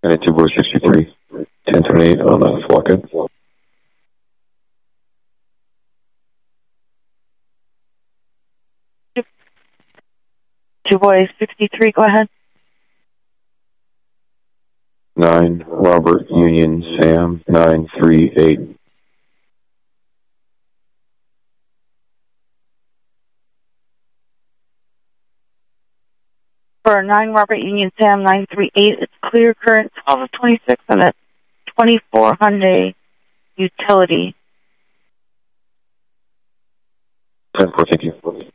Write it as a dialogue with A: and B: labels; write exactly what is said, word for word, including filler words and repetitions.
A: And two boy sixty-three, ten twenty-eight on the Flocket.
B: Two boy sixty-three, go ahead.
A: Nine Robert Union Sam nine three eight.
B: For nine Robert Union Sam nine three eight, it's clear current twelve of twenty-six on that twenty-four Hyundai utility.
A: ten four, thank you.